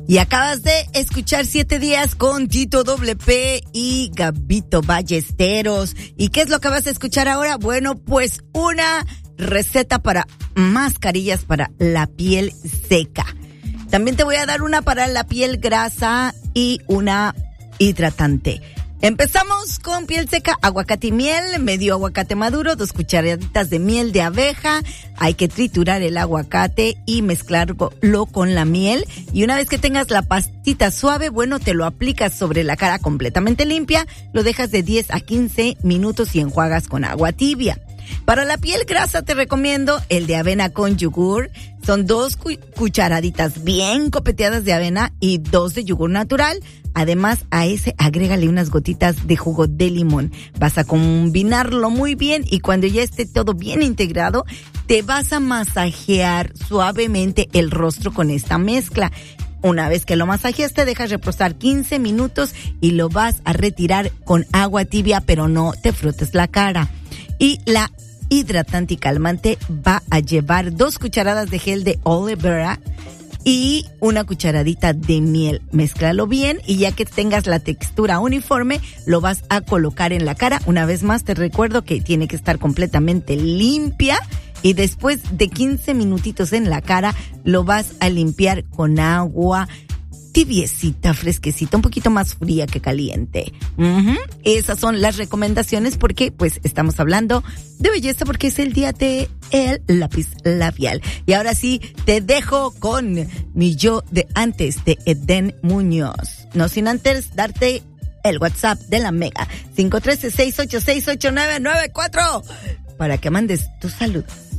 Y acabas de escuchar 7 días con Tito WP y Gabito Ballesteros. ¿Y qué es lo que vas a escuchar ahora? Bueno, pues una receta para mascarillas para la piel seca. También te voy a dar una para la piel grasa y una hidratante. Empezamos con piel seca, aguacate y miel, medio aguacate maduro, 2 cucharaditas de miel de abeja. Hay que triturar el aguacate y mezclarlo con la miel. Y una vez que tengas la pastita suave, bueno, te lo aplicas sobre la cara completamente limpia, lo dejas de 10 a 15 minutos y enjuagas con agua tibia. Para la piel grasa te recomiendo el de avena con yogur. Son 2 cucharaditas bien copeteadas de avena y 2 de yogur natural. Además, a ese agrégale unas gotitas de jugo de limón. Vas a combinarlo muy bien y cuando ya esté todo bien integrado, te vas a masajear suavemente el rostro con esta mezcla. Una vez que lo masajeas, te dejas reposar 15 minutos y lo vas a retirar con agua tibia, pero no te frotes la cara. Y la hidratante y calmante va a llevar 2 cucharadas de gel de aloe vera y 1 cucharadita de miel. Mézclalo bien y ya que tengas la textura uniforme, lo vas a colocar en la cara. Una vez más te recuerdo que tiene que estar completamente limpia y después de 15 minutitos en la cara, lo vas a limpiar con agua tibiecita, fresquecita, un poquito más fría que caliente. Esas son las recomendaciones porque pues estamos hablando de belleza porque es el día de el lápiz labial. Y ahora sí, te dejo con mi yo de antes de Eden Muñoz. No sin antes darte el WhatsApp de la Mega, 513-686-8994, para que mandes tus saludos.